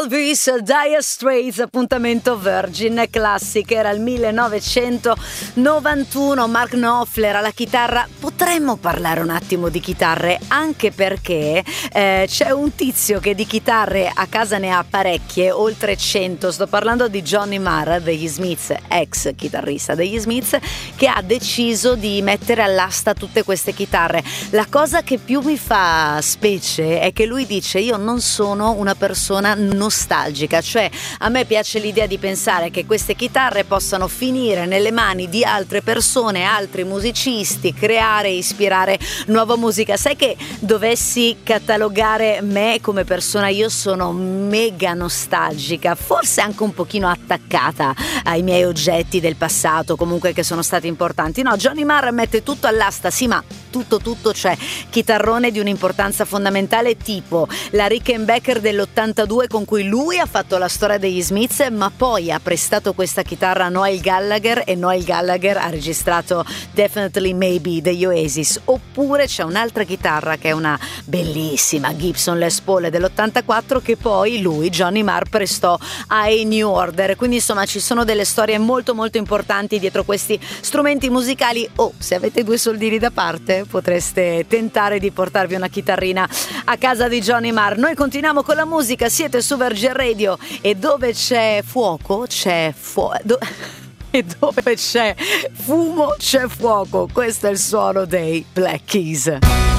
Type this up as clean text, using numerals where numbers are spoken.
Elvis, Dire Straits, appuntamento Virgin Classic, era il 1991, Mark Knopfler alla chitarra. Potremmo parlare un attimo di chitarre, anche perché c'è un tizio che di chitarre a casa ne ha parecchie, oltre 100, sto parlando di Johnny Marr degli Smiths, ex chitarrista degli Smiths, che ha deciso di mettere all'asta tutte queste chitarre. La cosa che più mi fa specie è che lui dice: io non sono una persona nostalgica, cioè a me piace l'idea di pensare che queste chitarre possano finire nelle mani di altre persone, altri musicisti, creare e ispirare nuova musica. Sai che dovessi catalogare me come persona, io sono mega nostalgica, forse anche un pochino attaccata ai miei oggetti del passato, comunque che sono stati importanti. No, Johnny Marr mette tutto all'asta, sì, ma tutto, cioè chitarrone di un'importanza fondamentale, tipo la Rickenbacker dell'82 con cui lui ha fatto la storia degli Smiths, ma poi ha prestato questa chitarra a Noel Gallagher e Noel Gallagher ha registrato Definitely Maybe degli Oasis. Oppure c'è un'altra chitarra che è una bellissima Gibson Les Paul dell'84 che poi lui, Johnny Marr, prestò ai New Order. Quindi insomma ci sono delle storie molto importanti dietro questi strumenti musicali. Se avete due soldini da parte potreste tentare di portarvi una chitarrina a casa di Johnny Marr. Noi continuiamo con la musica, siete su Virgin Radio e dove c'è fuoco c'è e dove c'è fumo c'è fuoco. Questo è il suono dei Black Keys.